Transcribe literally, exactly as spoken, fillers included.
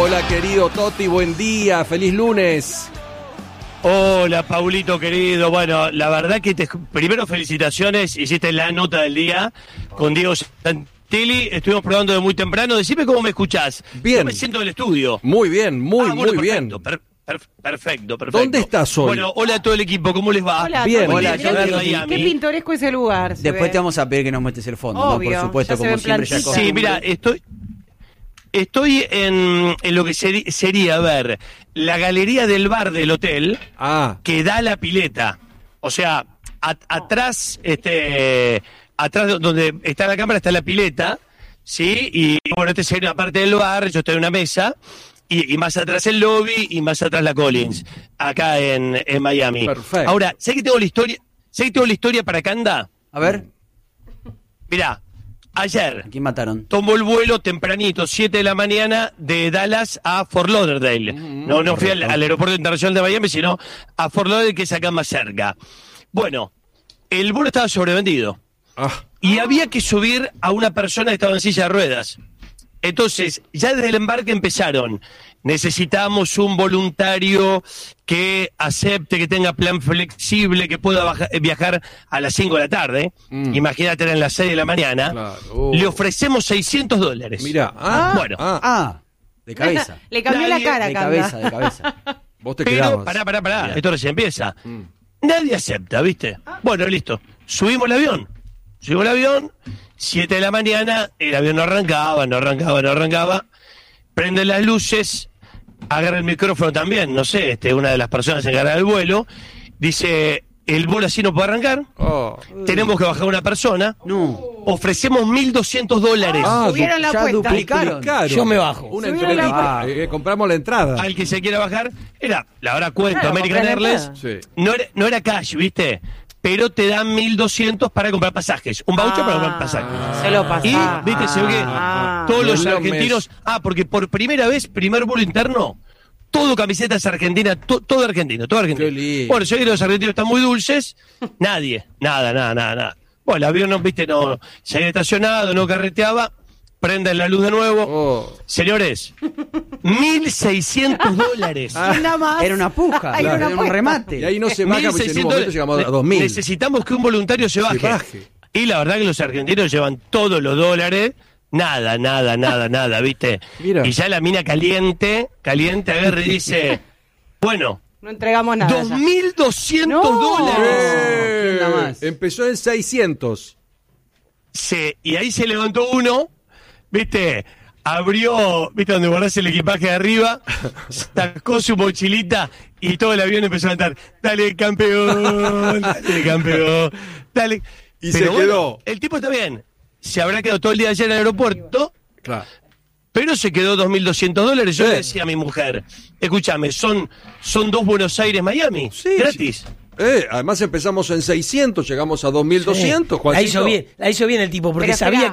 Hola, querido Toti, buen día, feliz lunes. Hola, Paulito querido. Bueno, la verdad que te, primero felicitaciones, hiciste la nota del día con Diego Santilli. Estuvimos probando de muy temprano. Decime cómo me escuchás. Bien. Yo me siento en el estudio. Muy bien, muy, ah, bueno, muy perfecto, bien. Per, per, perfecto, perfecto. ¿Dónde estás hoy? Bueno, hola a todo el equipo, ¿cómo les va? Hola, bien. Toti. Hola, Qué, Roberto. qué pintoresco ese lugar. se Después ve. te vamos a pedir que nos muestres el fondo, Obvio, ¿no? Por supuesto, ya se como ven siempre ya plantitas. Sí, mira, estoy... Estoy en, en lo que seri, sería, a ver, la galería del bar del hotel Ah, que da la pileta. O sea, a, atrás, este, atrás donde está la cámara está la pileta, ¿sí? Y bueno, este sería una parte del bar, yo estoy en una mesa, y, y más atrás el lobby, y más atrás la Collins, acá en, en Miami. Perfecto. Ahora, ¿sé que tengo la historia? ¿Sé que tengo la historia para Canda? A ver, Mirá, ayer ¿a quién mataron? tomó el vuelo tempranito, siete de la mañana, de Dallas a Fort Lauderdale. No, no fui al, al aeropuerto internacional de Miami, sino a Fort Lauderdale, que es acá más cerca. Bueno, el vuelo estaba sobrevendido. ah, Y había que subir a una persona que estaba en silla de ruedas. Entonces, ya desde el embarque empezaron. Necesitamos un voluntario que acepte, que tenga plan flexible, que pueda baja- viajar a las cinco de la tarde. Mm. Imagínate, eran las seis de la mañana. Claro. Oh. Le ofrecemos seiscientos dólares. mira, ah, Bueno. ah, Ah, de cabeza. Le cambió Nadie- la cara, De Canda. cabeza, de cabeza. vos te Pero, quedabas. pará, pará, pará, Mirá. esto recién empieza. Mm. Nadie acepta, ¿viste? Bueno, listo. Subimos el avión. Subimos el avión, siete de la mañana, el avión no arrancaba, no arrancaba, no arrancaba. Prenden las luces, agarra el micrófono también, no sé, este, una de las personas encargadas del vuelo, dice, el vuelo así no puede arrancar, Oh. tenemos que bajar una persona, No. ofrecemos mil doscientos dólares Ah, Subieron la ya apuesta. duplicaron. Claro. Yo me bajo. Una Subieron la entrevista. apuesta. Eh, compramos la entrada. al que se quiera bajar. Era, la hora cuento, Claro, American compré la Airlines, entrada. Sí. no era, no era cash, ¿viste? Pero te dan mil doscientos para comprar pasajes. Un voucher para comprar pasajes. Se lo pasá. Y, viste, se ve que Ah. todos los Los argentinos... Ah, porque por primera vez, primer vuelo interno, todo camisetas argentinas, to- todo argentino, todo argentino. Qué lindo. Bueno, se ve que los argentinos están muy dulces. Nadie, nada, nada, nada, nada. Bueno, el avión no, viste, no se había estacionado, no carreteaba. Prenden la luz de nuevo. Oh. Señores, mil seiscientos dólares. Nada más. Era una puja, Era una era un apuesta. remate. Y ahí no se baja porque en un momento llegamos a Ne- dos mil. Necesitamos que un voluntario se baje. baje. Y la verdad que los argentinos llevan todos los dólares. Nada, nada, nada, nada, ¿viste? Mira. Y ya la mina caliente, caliente agarra y dice, bueno, No entregamos nada. dos ya. mil doscientos No. dólares. Eh, ¿quién da más? Empezó en seiscientos. Se, y ahí se levantó uno, ¿viste? Abrió, ¿viste? Donde guardás el equipaje de arriba, sacó su mochilita y todo el avión empezó a cantar, dale campeón, dale campeón, dale. Y Pero se bueno, quedó. el tipo está bien. Se habrá quedado todo el día ayer en el aeropuerto, Claro. pero se quedó dos mil doscientos dólares. Yo Sí. le decía a mi mujer, escúchame, son, son dos Buenos Aires, Miami, Sí, gratis. Eh, además empezamos en seiscientos, llegamos a dos mil doscientos. La hizo Juancito. bien, la hizo bien el tipo, porque Pero sabía esperá.